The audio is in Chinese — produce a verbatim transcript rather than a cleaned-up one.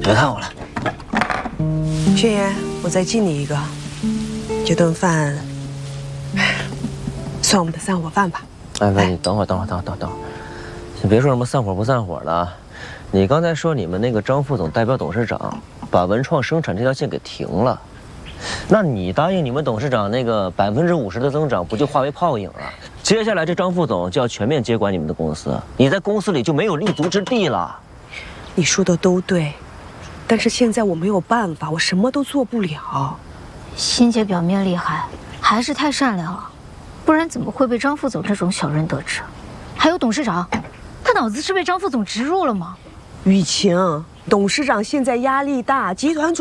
别看我了。 轩言，我再敬你一个，这顿饭算我们的散伙饭吧。 哎，喂，你等会儿，等会儿，等会儿，等会儿，你别说什么散伙不散伙的。你刚才说你们那个张副总代表董事长把文创生产这条线给停了，那你答应你们董事长那个百分之五十的增长，不就化为泡影了？接下来这张副总就要全面接管你们的公司，你在公司里就没有立足之地了。 你说的都对，但是现在我没有办法，我什么都做不了。 欣姐表面厉害，还是太善良了，不然怎么会被张副总这种小人得志？还有董事长，他脑子是被张副总植入了吗？ 雨晴，董事长现在压力大，集团主